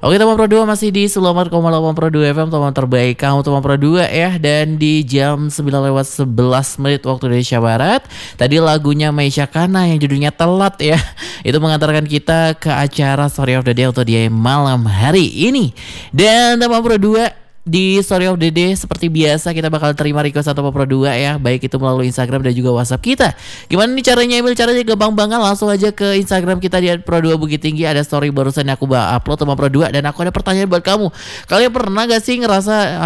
Oke teman Pro 2 masih di Selamat 8 Pro 2 FM, teman terbaik kamu teman Pro 2 ya. Dan di jam 9:11 waktu Indonesia Barat, tadi lagunya Meisya Kana yang judulnya Telat ya, itu mengantarkan kita ke acara Story of the Day untuk di malam hari ini. Dan teman Pro 2, di Story of the Day seperti biasa kita bakal terima request atau Pro 2 ya, baik itu melalui Instagram dan juga WhatsApp kita. Gimana nih caranya Emil? Caranya gampang banget, langsung aja ke Instagram kita di @pro2 Bukit Tinggi. Ada story barusan yang aku upload sama Pro 2 dan aku ada pertanyaan buat kamu. Kalian pernah gak sih ngerasa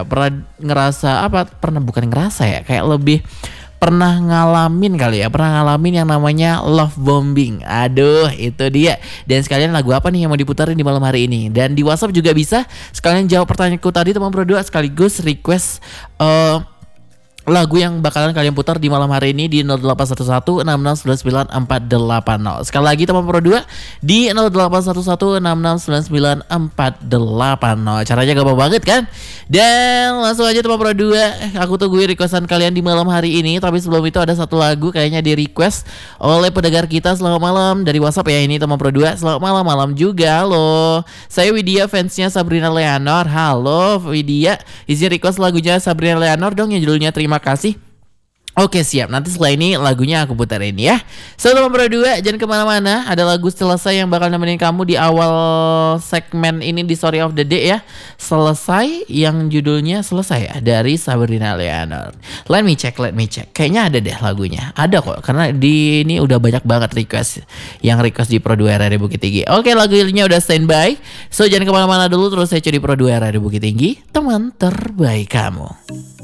bukan ngerasa ya, kayak lebih pernah ngalamin yang namanya love bombing. Aduh, itu dia. Dan sekalian lagu apa nih yang mau diputarin di malam hari ini? Dan di WhatsApp juga bisa sekalian jawab pertanyaanku tadi teman Pro 2, sekaligus request lagu yang bakalan kalian putar di malam hari ini di 0811 6699 480. Sekali lagi teman Pro 2 di 0811 6699 480. Caranya gampang banget kan? Dan langsung aja teman Pro 2, aku tungguin requestan kalian di malam hari ini. Tapi sebelum itu ada satu lagu kayaknya di request oleh pendengar kita. Selamat malam dari WhatsApp ya ini teman Pro 2. Selamat malam juga. Halo, saya Widya, fansnya Sabrina Leonor. Halo Widya, izin request lagunya Sabrina Leonor dong yang judulnya Terima Kasih. Oke siap, nanti setelah ini lagunya aku puterin ya. So teman Pro 2, jangan kemana-mana, ada lagu Selesai yang bakal nemenin kamu di awal segmen ini di Story of the Day ya. Selesai yang judulnya Selesai ya, dari Sabrina Leonor. Let me check. Kayaknya ada deh lagunya. Ada kok, karena di ini udah banyak banget request di Pro 2 RRD Bukit Tinggi. Oke, lagunya udah standby. So jangan kemana-mana dulu, terus saya curi Pro 2 RRD Bukit Tinggi, teman terbaik kamu.